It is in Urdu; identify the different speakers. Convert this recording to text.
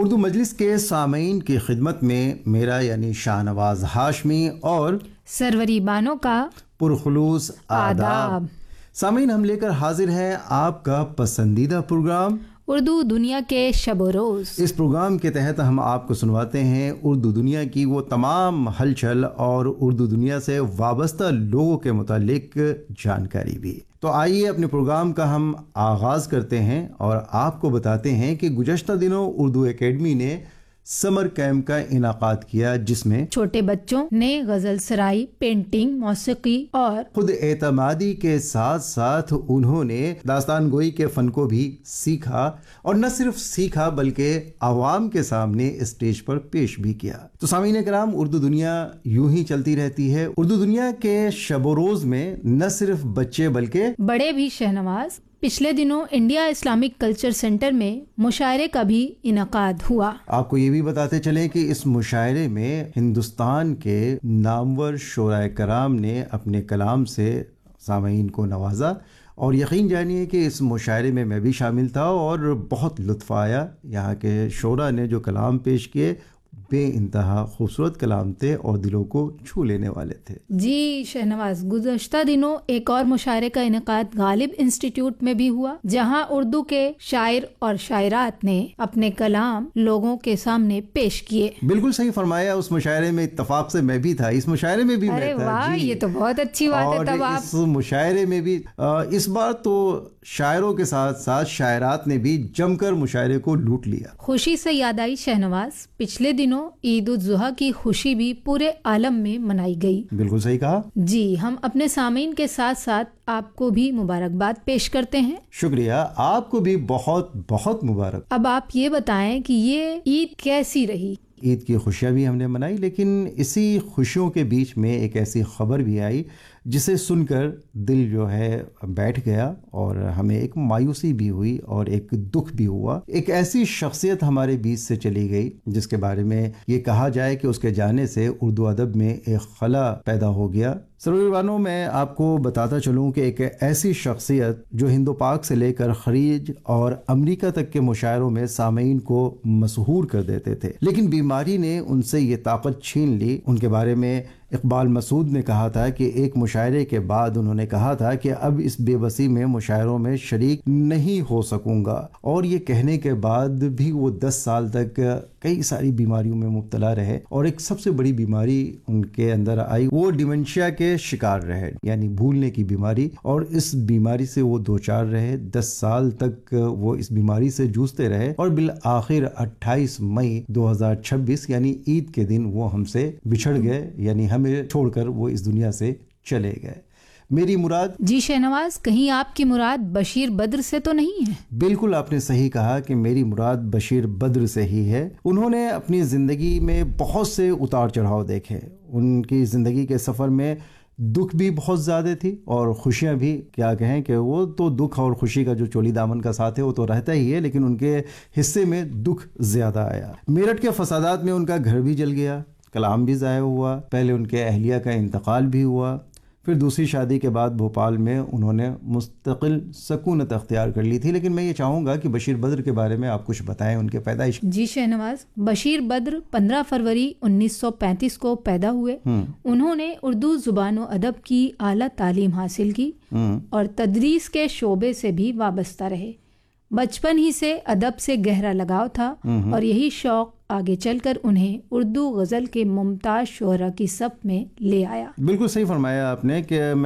Speaker 1: اردو مجلس کے سامعین کی خدمت میں میرا یعنی شاہنواز ہاشمی اور
Speaker 2: سروری بانو کا
Speaker 1: پرخلوص آداب۔ سامعین، ہم لے کر حاضر ہیں آپ کا پسندیدہ پروگرام
Speaker 2: اردو دنیا کے شب و روز۔ اس
Speaker 1: پروگرام کے تحت ہم آپ کو سنواتے ہیں اردو دنیا کی وہ تمام ہلچل اور اردو دنیا سے وابستہ لوگوں کے متعلق جانکاری بھی۔ تو آئیے اپنے پروگرام کا ہم آغاز کرتے ہیں اور آپ کو بتاتے ہیں کہ گزشتہ دنوں اردو اکیڈمی نے سمر کیمپ کا انعقاد کیا، جس میں
Speaker 2: چھوٹے بچوں نے غزل سرائی، پینٹنگ، موسیقی اور
Speaker 1: خود اعتمادی کے ساتھ ساتھ انہوں نے داستان گوئی کے فن کو بھی سیکھا، اور نہ صرف سیکھا بلکہ عوام کے سامنے اسٹیج پر پیش بھی کیا۔ تو سامعین کرام، اردو دنیا یوں ہی چلتی رہتی ہے۔ اردو دنیا کے شب و روز میں نہ صرف بچے بلکہ
Speaker 2: بڑے بھی شہنواز۔ پچھلے دنوں انڈیا اسلامک کلچر سینٹر میں مشاعرے کا بھی انعقاد ہوا۔
Speaker 1: آپ کو یہ بھی بتاتے چلیں کہ اس مشاعرے میں ہندوستان کے نامور شعراء کرام نے اپنے کلام سے سامعین کو نوازا، اور یقین جانیے کہ اس مشاعرے میں بھی شامل تھا اور بہت لطف آیا۔ یہاں کے شعراء نے جو کلام پیش کیے بے انتہا خوبصورت کلام تھے اور دلوں کو چھو لینے والے تھے۔
Speaker 2: جی شہنواز، گزشتہ دنوں ایک اور مشاعرے کا انعقاد غالب انسٹیٹیوٹ میں بھی ہوا، جہاں اردو کے شاعر اور شاعرات نے اپنے کلام لوگوں کے سامنے پیش کیے۔
Speaker 1: بالکل صحیح فرمایا۔ اس مشاعرے میں اتفاق سے میں بھی تھا، اس مشاعرے میں بھی میں تھا۔
Speaker 2: واہ، یہ تو بہت اچھی بات ہے۔ تب آپ
Speaker 1: اس مشاعرے میں بھی اس بار تو شاعروں کے ساتھ ساتھ شاعرات نے بھی جم کر مشاعرے کو لوٹ لیا۔
Speaker 2: خوشی سے یاد آئی شہنواز، پچھلے دنوں عید الاضحیٰ کی خوشی بھی پورے عالم میں منائی گئی۔
Speaker 1: بالکل صحیح کہا۔
Speaker 2: جی، ہم اپنے سامعین کے ساتھ ساتھ آپ کو بھی مبارکباد پیش کرتے ہیں۔
Speaker 1: شکریہ، آپ کو بھی بہت بہت مبارک۔
Speaker 2: اب آپ یہ بتائیں کہ یہ عید کیسی رہی؟
Speaker 1: عید کی خوشیاں بھی ہم نے منائی، لیکن اسی خوشیوں کے بیچ میں ایک ایسی خبر بھی آئی جسے سن کر دل جو ہے بیٹھ گیا، اور ہمیں ایک مایوسی بھی ہوئی اور ایک دکھ بھی ہوا۔ ایک ایسی شخصیت ہمارے بیچ سے چلی گئی جس کے بارے میں یہ کہا جائے کہ اس کے جانے سے اردو ادب میں ایک خلا پیدا ہو گیا۔ سروانوں، میں آپ کو بتاتا چلوں کہ ایک ایسی شخصیت جو ہند و پاک سے لے کر خلیج اور امریکہ تک کے مشاعروں میں سامعین کو مسحور کر دیتے تھے، لیکن بیماری نے ان سے یہ طاقت چھین لی۔ ان کے بارے میں اقبال مسعود نے کہا تھا کہ ایک مشاعرے کے بعد انہوں نے کہا تھا کہ اب اس بے بسی میں مشاعروں میں شریک نہیں ہو سکوں گا، اور یہ کہنے کے بعد بھی وہ 10 سال تک کئی ساری بیماریوں میں مبتلا رہے، اور ایک سب سے بڑی بیماری ان کے اندر آئی، وہ ڈیمنشیا کے شکار رہے، یعنی بھولنے کی بیماری، اور اس بیماری سے وہ دوچار رہے۔ 10 سال تک وہ اس بیماری سے جوجھتے رہے، اور بالآخر 28 مئی 2026 یعنی عید کے دن وہ ہم سے بچھڑ گئے، یعنی ہمیں چھوڑ کر وہ اس دنیا سے چلے گئے۔ میری مراد،
Speaker 2: جی شہنواز، کہیں آپ کی مراد بشیر بدر سے تو نہیں ہے؟
Speaker 1: بالکل آپ نے صحیح کہا کہ میری مراد بشیر بدر سے ہی ہے۔ انہوں نے اپنی زندگی میں بہت سے اتار چڑھاؤ دیکھے۔ ان کی زندگی کے سفر میں دکھ بھی بہت زیادہ تھی اور خوشیاں بھی، کیا کہیں کہ وہ تو دکھ اور خوشی کا جو چولی دامن کا ساتھ ہے وہ تو رہتا ہی ہے، لیکن ان کے حصے میں دکھ زیادہ آیا۔ میرٹھ کے فسادات میں ان کا گھر بھی جل گیا، کلام بھی ضائع ہوا، پہلے ان کے اہلیہ کا انتقال بھی ہوا، پھر دوسری شادی کے بعد بھوپال میں انہوں نے مستقل سکونت اختیار کر لی تھی۔ لیکن میں یہ چاہوں گا کہ بشیر بدر کے بارے میں آپ کچھ بتائیں، ان کے پیدائش۔
Speaker 2: جی شہنواز، بشیر بدر 15 فروری 1935 کو پیدا ہوئے۔ انہوں نے اردو زبان و ادب کی اعلیٰ تعلیم حاصل کی اور تدریس کے شعبے سے بھی وابستہ رہے۔ بچپن ہی سے ادب سے گہرا لگاؤ تھا، اور یہی شوق آگے چل کر انہیں اردو غزل کے ممتاز شعراء کی صف میں لے آیا۔
Speaker 1: بالکل صحیح فرمایا آپ نے کہ